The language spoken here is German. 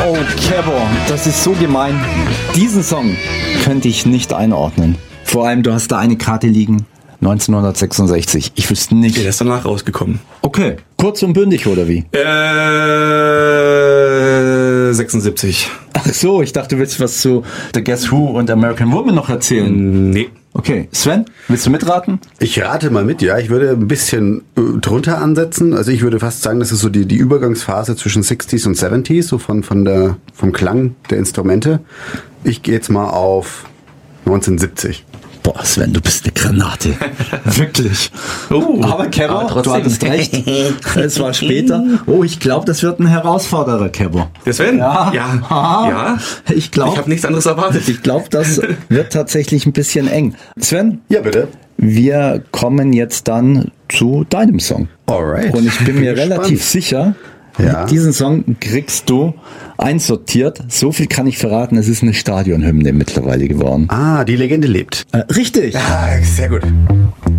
Oh, Kebo, das ist so gemein. Diesen Song könnte ich nicht einordnen. Vor allem, du hast da eine Karte liegen. 1966. Ich wüsste nicht. Der ist danach rausgekommen. Okay. Kurz und bündig, oder wie? 76. Ach so, ich dachte, du willst was zu The Guess Who und American Woman noch erzählen. Nee. Okay. Sven, willst du mitraten? Ich rate mal mit, ja. Ich würde ein bisschen drunter ansetzen. Also ich würde fast sagen, das ist so die Übergangsphase zwischen 60s und 70s, so vom Klang der Instrumente. Ich gehe jetzt mal auf 1970. Boah, Sven, du bist eine Granate. Wirklich. Aber Kebo, aber du hattest recht. Es war später. Oh, ich glaube, das wird ein Herausforderer, Kebo. Der Sven? Ja. Ja. Ich glaube, Ich habe nichts anderes erwartet. Ich glaube, das wird tatsächlich ein bisschen eng. Sven? Ja, bitte. Wir kommen jetzt dann zu deinem Song. Alright. Und ich bin mir Gespannt. relativ sicher, Ja. diesen Song kriegst du einsortiert. So viel kann ich verraten, es ist eine Stadionhymne mittlerweile geworden. Die Legende lebt. Richtig. Sehr gut.